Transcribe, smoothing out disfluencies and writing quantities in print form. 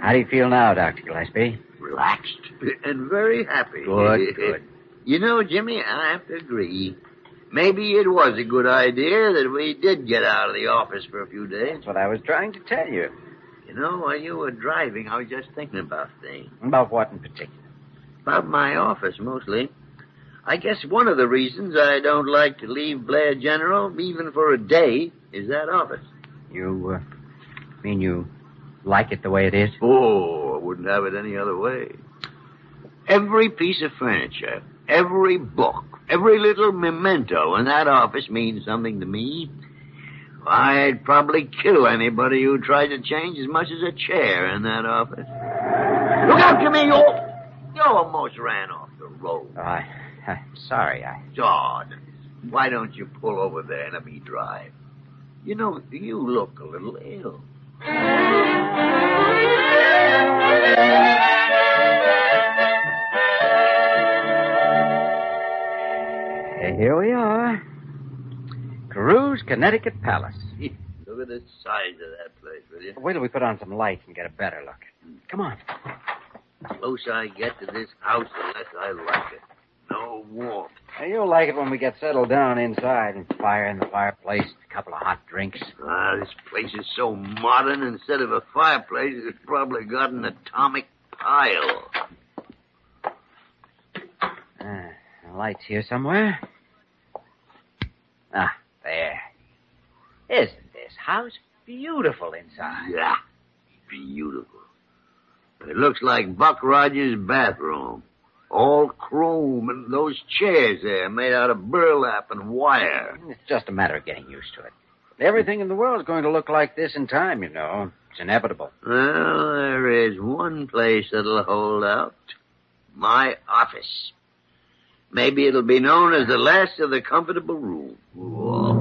How do you feel now, Dr. Gillespie? Relaxed and very happy. Good. You know, Jimmy, I have to agree. Maybe it was a good idea that we did get out of the office for a few days. That's what I was trying to tell you. You know, while you were driving, I was just thinking about things. About what in particular? About my office, mostly. I guess one of the reasons I don't like to leave Blair General, even for a day, is that office. You, mean you like it the way it is? Oh, I wouldn't have it any other way. Every piece of furniture, every book, every little memento in that office means something to me. I'd probably kill anybody who tried to change as much as a chair in that office. Look out, Jimmy! You almost ran off the road. Oh, I'm sorry. God, why don't you pull over there and let me drive? You know, you look a little ill. Here we are. Carew's Connecticut Palace. Look at the size of that place, will you? Wait till we put on some lights and get a better look. Come on. The closer I get to this house, the less I like it. No warmth. Now, you'll like it when we get settled down inside and fire in the fireplace, a couple of hot drinks. This place is so modern, instead of a fireplace, it's probably got an atomic pile. Lights here somewhere. There. Isn't this house beautiful inside? Yeah, beautiful. It looks like Buck Rogers' bathroom. All chrome, and those chairs there made out of burlap and wire. It's just a matter of getting used to it. Everything in the world is going to look like this in time, you know. It's inevitable. Well, there is one place that'll hold out. My office. Maybe it'll be known as the last of the comfortable room. Whoa.